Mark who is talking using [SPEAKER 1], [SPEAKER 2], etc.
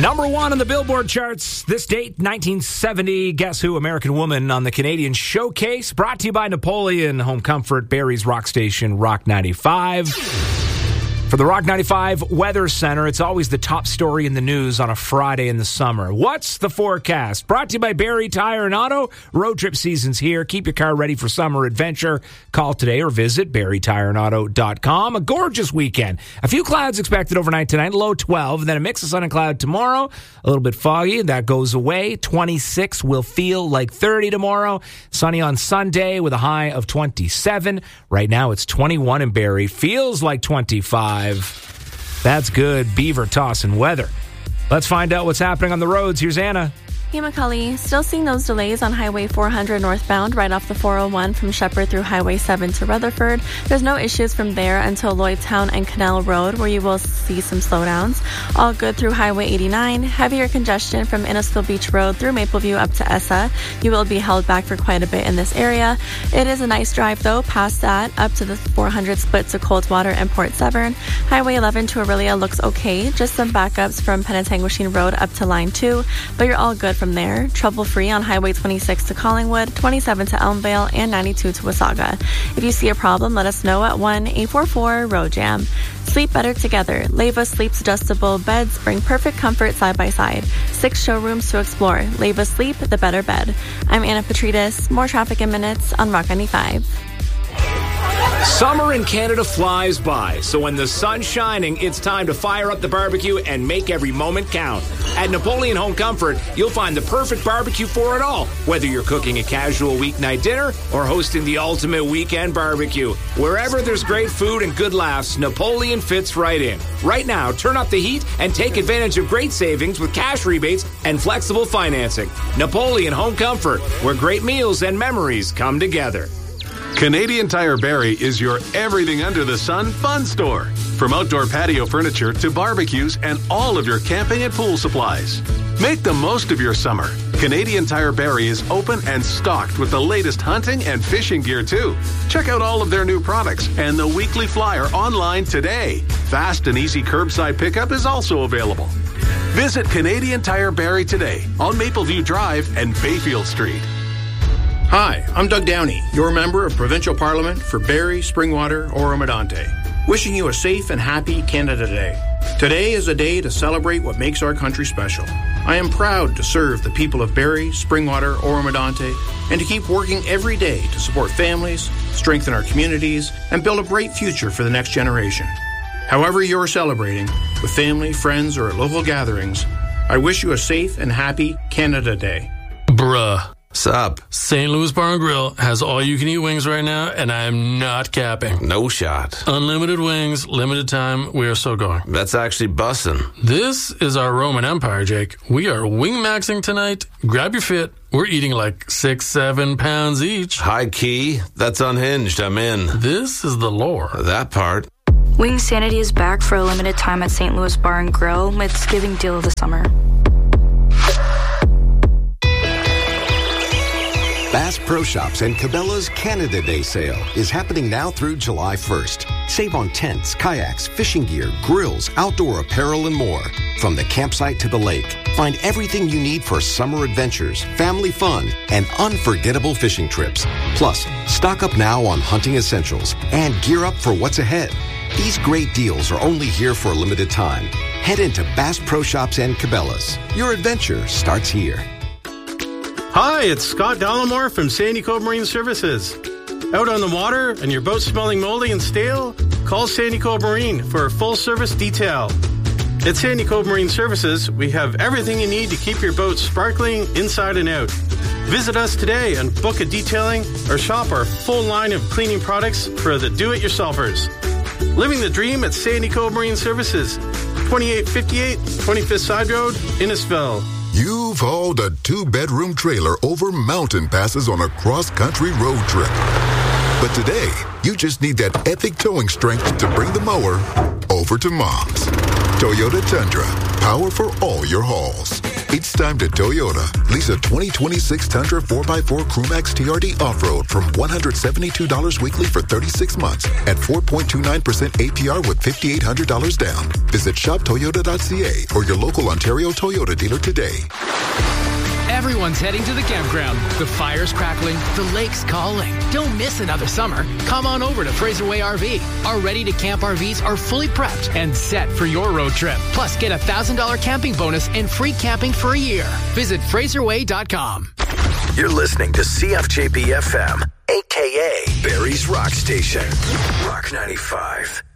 [SPEAKER 1] Number one on the Billboard charts. This date, 1970. Guess Who? American Woman on the Canadian Showcase. Brought to you by Napoleon Home Comfort, Barrie's Rock Station, Rock 95. For the Rock 95 Weather Center, it's always the top story in the news on a Friday in the summer. What's the forecast? Brought to you by Barrie Tire and Auto. Road trip season's here. Keep your car ready for summer adventure. Call today or visit barrietireandauto.com. A gorgeous weekend. A few clouds expected overnight tonight, low 12. And then a mix of sun and cloud tomorrow. A little bit foggy. That goes away. 26 will feel like 30 tomorrow. Sunny on Sunday with a high of 27. Right now it's 21 in Barrie. Feels like 25. That's good beaver tossing weather. Let's find out what's happening on the roads. Here's Anna.
[SPEAKER 2] Hey, McCully. Still seeing those delays on Highway 400 northbound right off the 401 from Shepherd through Highway 7 to Rutherford. There's no issues from there until Lloydtown and Canal Road, where you will see some slowdowns. All good through Highway 89. Heavier congestion from Innisfil Beach Road through Mapleview up to Essa. You will be held back for quite a bit in this area. It is a nice drive, though, past that, up to the 400 split to Coldwater and Port Severn. Highway 11 to Aurelia looks okay. Just some backups from Penetanguishene Road up to Line 2, but you're all good from there. Trouble-free on Highway 26 to Collingwood, 27 to Elmvale, and 92 to Wasaga. If you see a problem, let us know at 1-844-ROAD-JAM. Sleep better together. Leva Sleep's adjustable beds bring perfect comfort side by side. 6 showrooms to explore. Leva Sleep, the better bed. I'm Anna Petridis. More traffic in minutes on Rock 95.
[SPEAKER 1] Summer in Canada flies by, so when the sun's shining, it's time to fire up the barbecue and make every moment count. At Napoleon Home Comfort, you'll find the perfect barbecue for it all, whether you're cooking a casual weeknight dinner or hosting the ultimate weekend barbecue. Wherever there's great food and good laughs, Napoleon fits right in. Right now, turn up the heat and take advantage of great savings with cash rebates and flexible financing. Napoleon Home Comfort, where great meals and memories come together.
[SPEAKER 3] Canadian Tire Barrie is your everything under the sun fun store. From outdoor patio furniture to barbecues and all of your camping and pool supplies. Make the most of your summer. Canadian Tire Barrie is open and stocked with the latest hunting and fishing gear too. Check out all of their new products and the weekly flyer online today. Fast and easy curbside pickup is also available. Visit Canadian Tire Barrie today on Mapleview Drive and Bayfield Street.
[SPEAKER 4] Hi, I'm Doug Downey, your member of Provincial Parliament for Barrie, Springwater, Oro-Medonte. Wishing you a safe and happy Canada Day. Today is a day to celebrate what makes our country special. I am proud to serve the people of Barrie, Springwater, Oro-Medonte, and to keep working every day to support families, strengthen our communities, and build a bright future for the next generation. However you're celebrating, with family, friends, or at local gatherings, I wish you a safe and happy Canada Day.
[SPEAKER 5] Bruh.
[SPEAKER 6] Sup?
[SPEAKER 5] St. Louis Bar and Grill has all-you-can-eat wings right now, and I am not capping.
[SPEAKER 6] No shot.
[SPEAKER 5] Unlimited wings, limited time. We are so going.
[SPEAKER 6] That's actually bussin'.
[SPEAKER 5] This is our Roman Empire, Jake. We are wing-maxing tonight. Grab your fit. We're eating like 6-7 pounds each.
[SPEAKER 6] High key. That's unhinged. I'm in.
[SPEAKER 5] This is the lore.
[SPEAKER 6] That part.
[SPEAKER 7] Wing Sanity is back for a limited time at St. Louis Bar and Grill. It's giving deal of the summer.
[SPEAKER 8] Bass Pro Shops and Cabela's Canada Day sale is happening now through July 1st. Save on tents, kayaks, fishing gear, grills, outdoor apparel, and more. From the campsite to the lake, find everything you need for summer adventures, family fun, and unforgettable fishing trips. Plus, stock up now on hunting essentials and gear up for what's ahead. These great deals are only here for a limited time. Head into Bass Pro Shops and Cabela's. Your adventure starts here.
[SPEAKER 9] Hi, it's Scott Dollamore from Sandy Cove Marine Services. Out on the water and your boat smelling moldy and stale? Call Sandy Cove Marine for a full-service detail. At Sandy Cove Marine Services, we have everything you need to keep your boat sparkling inside and out. Visit us today and book a detailing or shop our full line of cleaning products for the do-it-yourselfers. Living the dream at Sandy Cove Marine Services, 2858 25th Side Road, Innisfil.
[SPEAKER 10] You've hauled a 2-bedroom trailer over mountain passes on a cross-country road trip. But today, you just need that epic towing strength to bring the mower over to Mom's. Toyota Tundra, power for all your hauls. It's time to Toyota. Lease a 2026 Tundra 4x4 Crewmax TRD Off-Road from $172 weekly for 36 months at 4.29% APR with $5,800 down. Visit shoptoyota.ca or your local Ontario Toyota dealer today.
[SPEAKER 11] Everyone's heading to the campground. The fire's crackling, the lake's calling. Don't miss another summer. Come on over to Fraser Way RV. Our ready-to-camp RVs are fully prepped and set for your road trip. Plus, get a $1,000 camping bonus and free camping for a year. Visit FraserWay.com.
[SPEAKER 12] You're listening to CFJB FM, a.k.a. Barrie's Rock Station. Rock 95.